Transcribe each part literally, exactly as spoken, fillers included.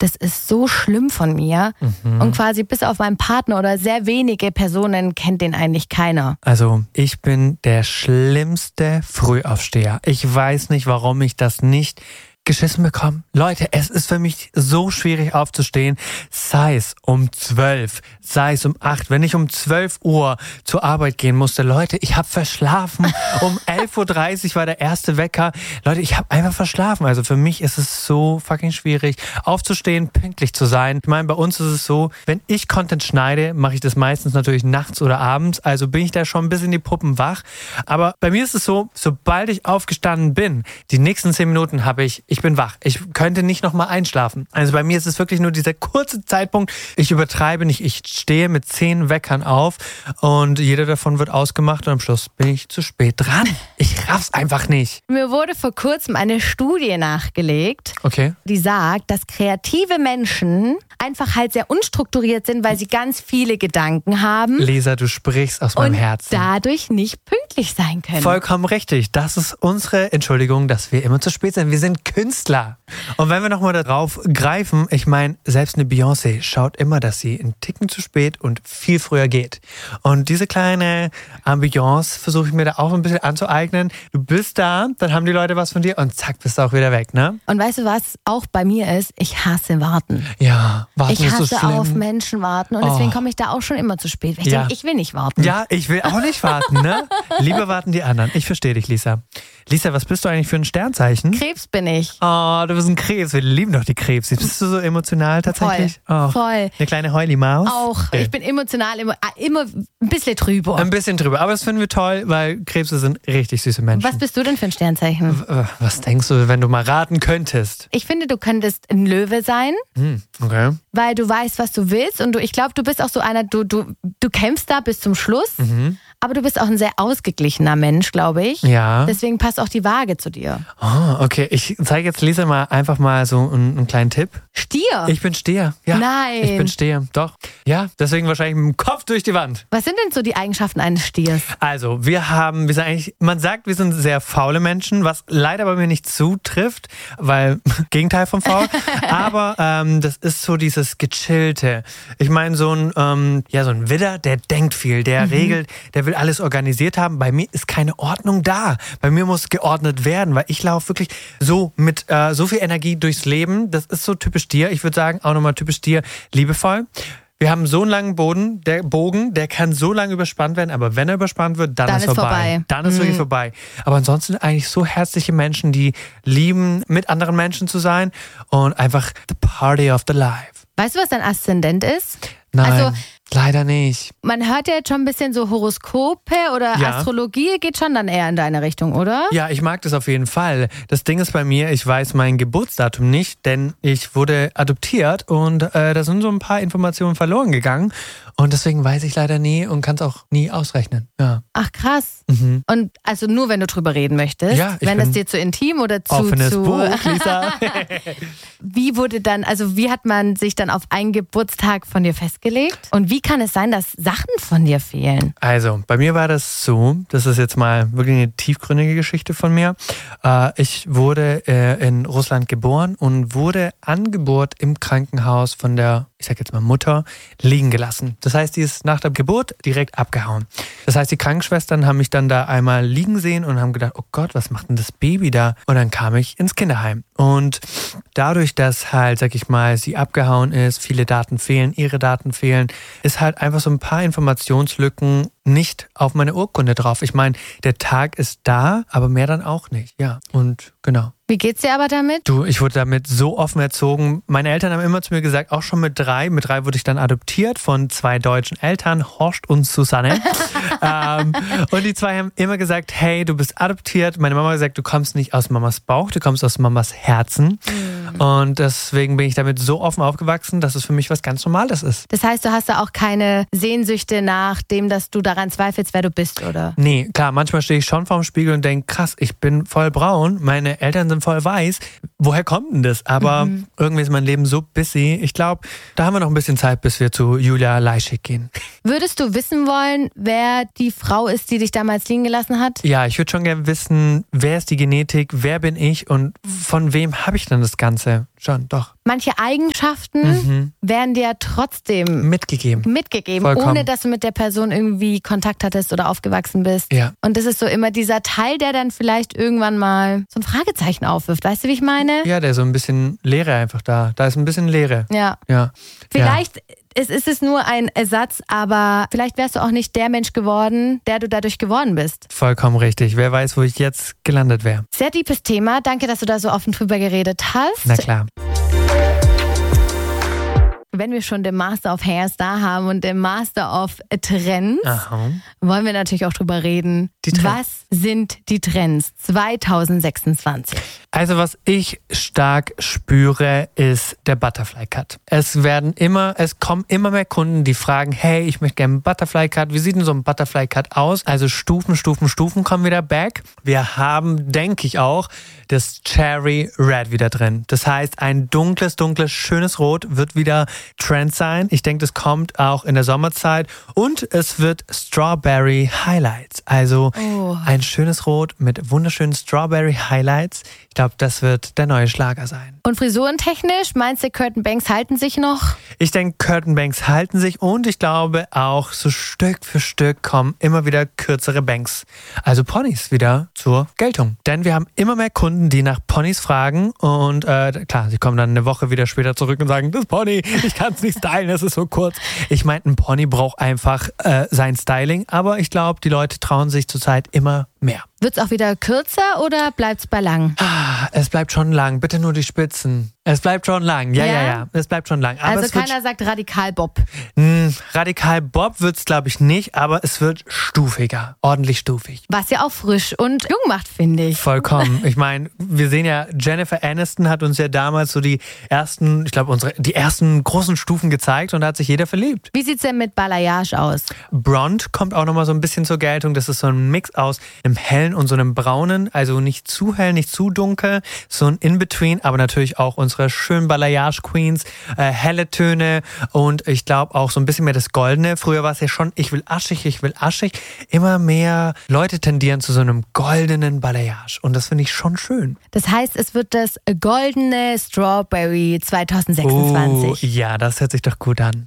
das ist so schlimm von mir. Mhm. Und quasi bis auf meinen Partner oder sehr wenige Personen kennt den eigentlich keiner. Also ich bin der schlimmste Frühaufsteher. Ich weiß nicht, warum ich das nicht geschissen bekommen. Leute, es ist für mich so schwierig aufzustehen, sei es um zwölf, sei es um acht, wenn ich um zwölf Uhr zur Arbeit gehen musste. Leute, ich habe verschlafen. Um elf Uhr dreißig war der erste Wecker. Leute, ich habe einfach verschlafen. Also für mich ist es so fucking schwierig, aufzustehen, pünktlich zu sein. Ich meine, bei uns ist es so, wenn ich Content schneide, mache ich das meistens natürlich nachts oder abends. Also bin ich da schon ein bisschen die Puppen wach. Aber bei mir ist es so, sobald ich aufgestanden bin, die nächsten zehn Minuten habe ich Ich bin wach. Ich könnte nicht nochmal einschlafen. Also bei mir ist es wirklich nur dieser kurze Zeitpunkt. Ich übertreibe nicht. Ich stehe mit zehn Weckern auf und jeder davon wird ausgemacht und am Schluss bin ich zu spät dran. Ich raff's einfach nicht. Mir wurde vor kurzem eine Studie nachgelegt, okay, die sagt, dass kreative Menschen einfach halt sehr unstrukturiert sind, weil sie ganz viele Gedanken haben. Lisa, du sprichst aus meinem und Herzen. dadurch nicht pünktlich sein können. Vollkommen richtig. Das ist unsere Entschuldigung, dass wir immer zu spät sind. Wir sind Künstler. Und wenn wir nochmal darauf greifen, ich meine, selbst eine Beyoncé schaut immer, dass sie einen Ticken zu spät und viel früher geht. Und diese kleine Ambiance versuche ich mir da auch ein bisschen anzueignen. Du bist da, dann haben die Leute was von dir und zack, bist du auch wieder weg, ne? Und weißt du, was auch bei mir ist? Ich hasse Warten. Ja, warten ich ist so hasse schlimm. auf Menschen warten und deswegen Oh. komme ich da auch schon immer zu spät. Weil ich Ja. denke, ich will nicht warten. Ja, ich will auch nicht warten, ne? Lieber warten die anderen. Ich verstehe dich, Lisa. Lisa, was bist du eigentlich für ein Sternzeichen? Krebs bin ich. Oh, du bist ein Krebs. Wir lieben doch die Krebs. Bist du so emotional tatsächlich? Voll. Oh, Voll. eine kleine Heuli-Maus? Auch. Okay. Ich bin emotional immer, immer ein bisschen drüber. Ein bisschen drüber. Aber das finden wir toll, weil Krebse sind richtig süße Menschen. Was bist du denn für ein Sternzeichen? W- Was denkst du, wenn du mal raten könntest? Ich finde, du könntest ein Löwe sein, Hm, okay. weil du weißt, was du willst und du, ich glaube, du bist auch so einer, du, du, du kämpfst da bis zum Schluss, Mhm. aber du bist auch ein sehr ausgeglichener Mensch, glaube ich. Ja. Deswegen passt auch die Waage zu dir. Oh, okay. Ich zeige jetzt Lisa mal einfach mal so einen, einen kleinen Tipp. Stier. Ich bin Stier. Ja. Nein. Ich bin Stier. Doch. Ja, deswegen wahrscheinlich mit dem Kopf durch die Wand. Was sind denn so die Eigenschaften eines Stiers? Also, wir haben, wir sind eigentlich, man sagt, wir sind sehr faule Menschen, was leider bei mir nicht zutrifft, weil, Gegenteil von faul, aber ähm, das ist so dieses Gechillte. Ich meine, so ein, ähm, ja, so ein Widder, der denkt viel, der Mhm. regelt, der will alles organisiert haben. Bei mir ist keine Ordnung da. Bei mir muss geordnet werden, weil ich laufe wirklich so mit äh, so viel Energie durchs Leben. Das ist so typisch dir. Ich würde sagen, auch nochmal typisch dir, liebevoll. Wir haben so einen langen Boden, der Bogen, der kann so lange überspannt werden, aber wenn er überspannt wird, dann, Dann ist ist vorbei. vorbei. Dann ist Mhm. wirklich vorbei. Aber ansonsten eigentlich so herzliche Menschen, die lieben, mit anderen Menschen zu sein und einfach the party of the life. Weißt du, was dein Aszendent ist? Nein, Also- leider nicht. Man hört ja jetzt schon ein bisschen so Horoskope oder Ja. Astrologie geht schon dann eher in deine Richtung, oder? Ja, ich mag das auf jeden Fall. Das Ding ist bei mir, ich weiß mein Geburtsdatum nicht, denn ich wurde adoptiert und äh, da sind so ein paar Informationen verloren gegangen. Und deswegen weiß ich leider nie und kann es auch nie ausrechnen. Ja. Ach krass. Mhm. Und also nur, wenn du drüber reden möchtest. Ja, ich wenn bin es dir zu intim oder zu... Offenes zu Buch, Lisa. Wie wurde dann, also wie hat man sich dann auf einen Geburtstag von dir festgelegt? Und wie kann es sein, dass Sachen von dir fehlen? Also, bei mir war das so, das ist jetzt mal wirklich eine tiefgründige Geschichte von mir. Äh, ich wurde äh, in Russland geboren und wurde an Geburt im Krankenhaus von der, ich sag jetzt mal Mutter, liegen gelassen. Das heißt, die ist nach der Geburt direkt abgehauen. Das heißt, die Krankenschwestern haben mich dann da einmal liegen sehen und haben gedacht, oh Gott, was macht denn das Baby da? Und dann kam ich ins Kinderheim. Und dadurch, dass halt, sag ich mal, sie abgehauen ist, viele Daten fehlen, ihre Daten fehlen, ist halt einfach so ein paar Informationslücken nicht auf meine Urkunde drauf. Ich meine, der Tag ist da, aber mehr dann auch nicht. Ja, und genau. Wie geht's dir aber damit? Du, ich wurde damit so offen erzogen. Meine Eltern haben immer zu mir gesagt, auch schon mit drei, mit drei wurde ich dann adoptiert von zwei deutschen Eltern, Horst und Susanne. ähm, und die zwei haben immer gesagt, hey, du bist adoptiert. Meine Mama hat gesagt, du kommst nicht aus Mamas Bauch, du kommst aus Mamas Herzen. Mhm. Und deswegen bin ich damit so offen aufgewachsen, dass es für mich was ganz Normales ist. Das heißt, du hast da auch keine Sehnsüchte nach dem, dass du daran zweifelst, wer du bist, oder? Nee, klar, manchmal stehe ich schon vorm Spiegel und denke, krass, ich bin voll braun, meine Eltern sind voll weiß. Woher kommt denn das? Aber mhm. irgendwie ist mein Leben so busy. Ich glaube, da haben wir noch ein bisschen Zeit, bis wir zu Julia Leischig gehen. Würdest du wissen wollen, wer die Frau ist, die dich damals liegen gelassen hat? Ja, ich würde schon gerne wissen, wer ist die Genetik, wer bin ich und von wem habe ich denn das Ganze? Schon, doch. Manche Eigenschaften Mhm. werden dir trotzdem Mitgegeben. mitgegeben, Vollkommen. ohne dass du mit der Person irgendwie Kontakt hattest oder aufgewachsen bist. Ja. Und das ist so immer dieser Teil, der dann vielleicht irgendwann mal so ein Fragezeichen aufwirft. Weißt du, wie ich meine? Ja, der ist so ein bisschen Leere einfach da. Da ist ein bisschen Leere. Ja. Ja. Vielleicht es ist es nur ein Ersatz, aber vielleicht wärst du auch nicht der Mensch geworden, der du dadurch geworden bist. Vollkommen richtig. Wer weiß, wo ich jetzt gelandet wäre. Sehr deepes Thema. Danke, dass du da so offen drüber geredet hast. Na klar. Wenn wir schon den Master of Hairs da haben und den Master of Trends, Aha. wollen wir natürlich auch drüber reden. Die Trends. Was sind die Trends zwanzig sechsundzwanzig? Also was ich stark spüre, ist der Butterfly Cut. Es werden immer, es kommen immer mehr Kunden, die fragen, hey, ich möchte gerne einen Butterfly Cut. Wie sieht denn so ein Butterfly Cut aus? Also Stufen, Stufen, Stufen kommen wieder back. Wir haben, denke ich auch, das Cherry Red wieder drin. Das heißt, ein dunkles, dunkles, schönes Rot wird wieder Trend sein. Ich denke, das kommt auch in der Sommerzeit. Und es wird Strawberry Highlights. Also Oh. ein schönes Rot mit wunderschönen Strawberry Highlights. Ich glaube, das wird der neue Schlager sein. Und frisurentechnisch, meinst du, Curtain Banks halten sich noch? Ich denke, Curtain Banks halten sich und ich glaube auch so Stück für Stück kommen immer wieder kürzere Banks. Also Ponys wieder zur Geltung. Denn wir haben immer mehr Kunden, die nach Ponys fragen und äh, klar, sie kommen dann eine Woche wieder später zurück und sagen, das Pony, ich kann es nicht stylen, es ist so kurz. Ich meine, ein Pony braucht einfach äh, sein Styling, aber ich glaube, die Leute trauen sich zurzeit immer mehr. Wird es auch wieder kürzer oder bleibt es bei lang? Ah, es bleibt schon lang. Bitte nur die Spitzen. Es bleibt schon lang. Ja, Ja? ja, ja. Es bleibt schon lang. Aber Also es wird, keiner sagt radikal Bob. mh, radikal Bob wird es, glaube ich, nicht, aber es wird stufiger. Ordentlich stufig. Was ja auch frisch und jung macht, finde ich. Vollkommen. Ich meine, wir sehen ja, Jennifer Aniston hat uns ja damals so die ersten, ich glaube, unsere die ersten großen Stufen gezeigt und da hat sich jeder verliebt. Wie sieht es denn mit Balayage aus? Blond kommt auch nochmal so ein bisschen zur Geltung. Das ist so ein Mix aus einem hellen und so einem braunen. Also nicht zu hell, nicht zu dunkel. So ein In-Between, aber natürlich auch unsere schönen Balayage-Queens. Äh, helle Töne und ich glaube auch so ein bisschen mehr das Goldene. Früher war es ja schon, ich will aschig, ich will aschig. Immer mehr Leute tendieren zu so einem goldenen Balayage. Und das finde ich schon schön. Das heißt, es wird das goldene Strawberry zwanzig sechsundzwanzig. Oh, ja, das hört sich doch gut an.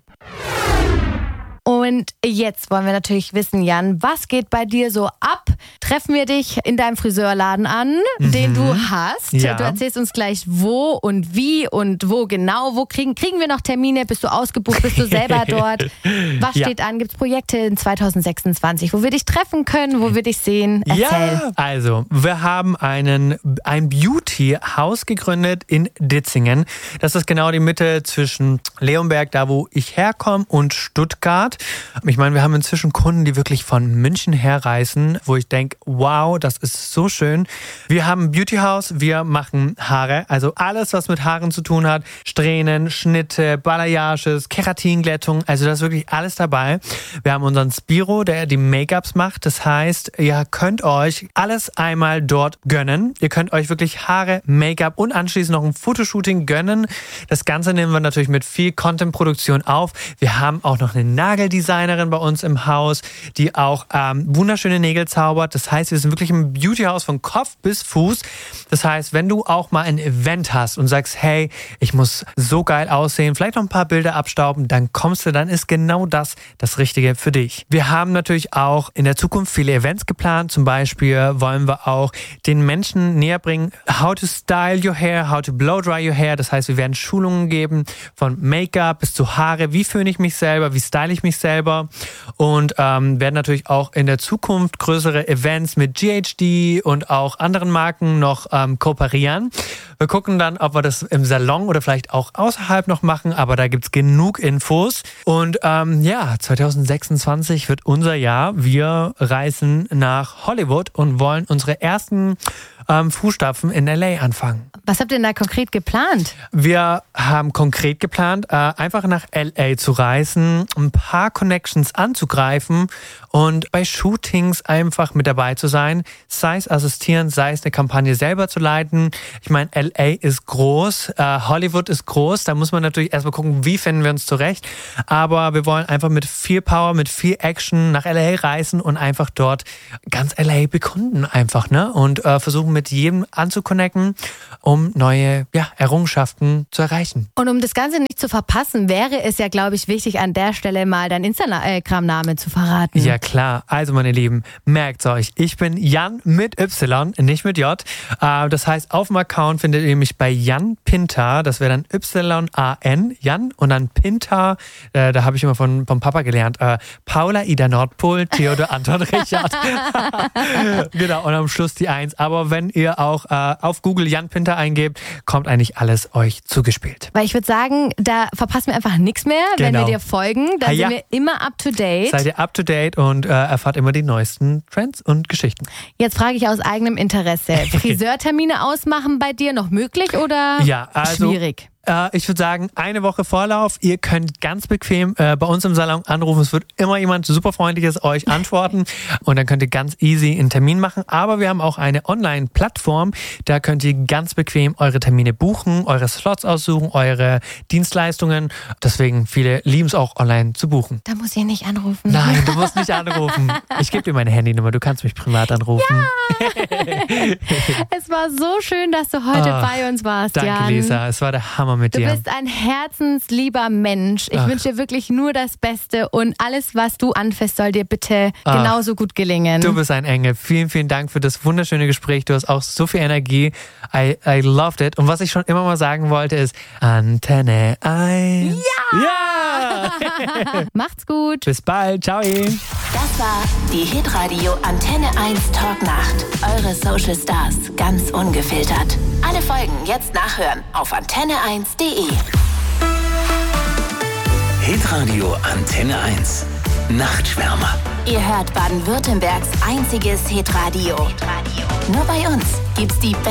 Und jetzt wollen wir natürlich wissen, Jan, was geht bei dir so ab? Treffen wir dich in deinem Friseurladen an, mhm. den du hast. Ja. Du erzählst uns gleich wo und wie und wo genau. Wo kriegen, kriegen wir noch Termine? Bist du ausgebucht? Bist du selber dort? Was Ja. steht an? Gibt es Projekte in zwanzig sechsundzwanzig, wo wir dich treffen können, wo wir dich sehen? Erzähl. Ja, also wir haben einen, ein Beauty-Haus gegründet in Ditzingen. Das ist genau die Mitte zwischen Leonberg, da wo ich herkomme, und Stuttgart. Ich meine, wir haben inzwischen Kunden, die wirklich von München herreisen, wo ich denke, wow, das ist so schön. Wir haben ein Beauty-Haus, wir machen Haare, also alles, was mit Haaren zu tun hat. Strähnen, Schnitte, Balayages, Keratinglättung, also da ist wirklich alles dabei. Wir haben unseren Spiro, der die Make-ups macht. Das heißt, ihr könnt euch alles einmal dort gönnen. Ihr könnt euch wirklich Haare, Make-up und anschließend noch ein Fotoshooting gönnen. Das Ganze nehmen wir natürlich mit viel Content-Produktion auf. Wir haben auch noch eine Nageldesignerin bei uns im Haus, die auch ähm, wunderschöne Nägel zaubert. Das heißt, wir sind wirklich ein Beauty-Haus von Kopf bis Fuß. Das heißt, wenn du auch mal ein Event hast und sagst, hey, ich muss so geil aussehen, vielleicht noch ein paar Bilder abstauben, dann kommst du, dann ist genau das das Richtige für dich. Wir haben natürlich auch in der Zukunft viele Events geplant. Zum Beispiel wollen wir auch den Menschen näher bringen, how to style your hair, how to blow dry your hair. Das heißt, wir werden Schulungen geben von Make-up bis zu Haare. Wie föhne ich mich selber? Wie style ich mich selber? Und ähm, werden natürlich auch in der Zukunft größere Events mit G H D und auch anderen Marken noch ähm, kooperieren. Wir gucken dann, ob wir das im Salon oder vielleicht auch außerhalb noch machen, aber da gibt's genug Infos. Und ähm, ja, zwanzig sechsundzwanzig wird unser Jahr. Wir reisen nach Hollywood und wollen unsere ersten ähm, Fußstapfen in L A anfangen. Was habt ihr denn da konkret geplant? Wir haben konkret geplant, äh, einfach nach L A zu reisen, ein paar Connections anzugreifen und bei Shootings einfach mit dabei zu sein, sei es assistieren, sei es eine Kampagne selber zu leiten. Ich meine, L A ist groß, äh, Hollywood ist groß, da muss man natürlich erstmal gucken, wie finden wir uns zurecht. Aber wir wollen einfach mit viel Power, mit viel Action nach L A reisen und einfach dort ganz L A bekunden einfach, ne? Und äh, versuchen mit jedem anzuconnecten, um neue ja, Errungenschaften zu erreichen. Und um das Ganze nicht zu verpassen, wäre es ja, glaube ich, wichtig, an der Stelle mal deinen Instagram-Name zu verraten. Ja klar, also meine Lieben, merkt's euch, ich bin Jan mit Y, nicht mit J. Äh, das heißt, auf dem Account findet ihr mich bei Jan Pintar, das wäre dann Y A N, Jan, und dann Pintar, äh, da habe ich immer von, vom Papa gelernt, äh, Paula, Ida Nordpol, Theodor, Anton, Richard. Genau, und am Schluss die Eins. Aber wenn ihr auch äh, auf Google Jan Pintar eingebt, kommt eigentlich alles euch zugespielt. Weil ich würde sagen, da verpassen wir einfach nichts mehr, Genau. wenn wir dir folgen. Dann Ah, ja. sind wir immer up to date. Seid ihr up to date und äh, erfahrt immer die neuesten Trends und Geschichten. Jetzt frage ich aus eigenem Interesse. Friseurtermine ausmachen bei dir noch möglich oder Ja, also schwierig? Äh, ich würde sagen, eine Woche Vorlauf. Ihr könnt ganz bequem äh, bei uns im Salon anrufen. Es wird immer jemand super Freundliches euch antworten und dann könnt ihr ganz easy einen Termin machen. Aber wir haben auch eine Online-Plattform. Da könnt ihr ganz bequem eure Termine buchen, eure Slots aussuchen, eure Dienstleistungen. Deswegen viele lieben es auch online zu buchen. Da muss ich nicht anrufen. Nein, du musst nicht anrufen. Ich gebe dir meine Handynummer. Du kannst mich privat anrufen. Ja. Es war so schön, dass du heute Ach, bei uns warst, Danke, Jan. Lisa. Es war der Hammer mit Du dir. bist ein herzenslieber Mensch. Ich Ach. wünsche dir wirklich nur das Beste und alles, was du anfasst, soll dir bitte Ach. genauso gut gelingen. Du bist ein Engel. Vielen, vielen Dank für das wunderschöne Gespräch. Du hast auch so viel Energie. I, I loved it. Und was ich schon immer mal sagen wollte ist Antenne eins. Ja! Ja! Macht's gut. Bis bald. Ciao. Das war die Hitradio Antenne eins Talknacht. Eure Social Stars, ganz ungefiltert. Alle Folgen jetzt nachhören auf antenne eins punkt de. Hitradio Antenne eins. Nachtschwärmer. Ihr hört Baden-Württembergs einziges Hitradio. Nur bei uns gibt's die